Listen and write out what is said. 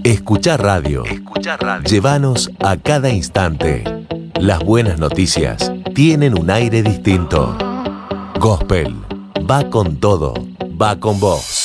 Escuchá radio. Llévanos a cada instante. Las buenas noticias tienen un aire distinto. Gospel va con todo, va con vos.